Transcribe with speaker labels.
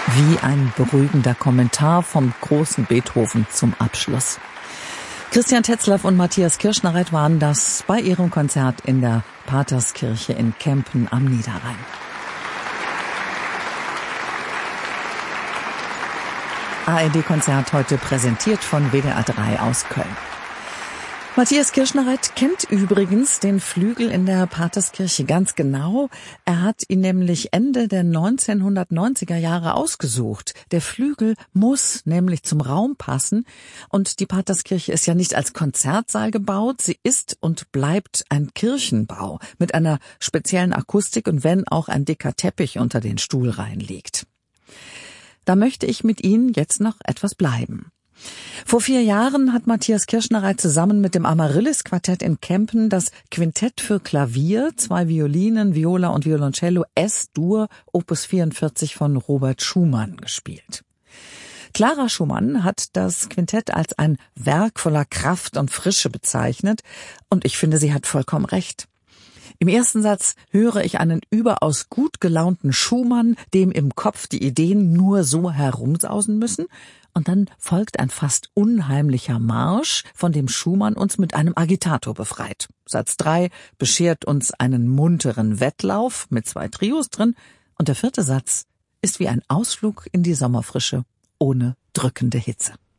Speaker 1: Wie ein beruhigender Kommentar vom großen Beethoven zum Abschluss. Christian Tetzlaff und Matthias Kirschnereit waren das bei ihrem Konzert in der Paterskirche in Kempen am Niederrhein. ARD-Konzert heute präsentiert von WDR 3 aus Köln. Matthias Kirschnereit kennt übrigens den Flügel in der Paterskirche ganz genau. Er hat ihn nämlich Ende der 1990er Jahre ausgesucht. Der Flügel muss nämlich zum Raum passen. Und die Paterskirche ist ja nicht als Konzertsaal gebaut. Sie ist und bleibt ein Kirchenbau mit einer speziellen Akustik und wenn auch ein dicker Teppich unter den Stuhlreihen liegt. Da möchte ich mit Ihnen jetzt noch etwas bleiben. Vor 4 Jahren hat Matthias Kirschnereit zusammen mit dem Amaryllis-Quartett in Kempen das Quintett für Klavier, 2 Violinen, Viola und Violoncello S-Dur Opus 44 von Robert Schumann gespielt. Clara Schumann hat das Quintett als ein Werk voller Kraft und Frische bezeichnet und ich finde, sie hat vollkommen recht. Im ersten Satz höre ich einen überaus gut gelaunten Schumann, dem im Kopf die Ideen nur so herumsausen müssen. Und dann folgt ein fast unheimlicher Marsch, von dem Schumann uns mit einem Agitator befreit. Satz 3 beschert uns einen munteren Wettlauf mit 2 Trios drin. Und der 4. Satz ist wie ein Ausflug in die Sommerfrische ohne drückende Hitze.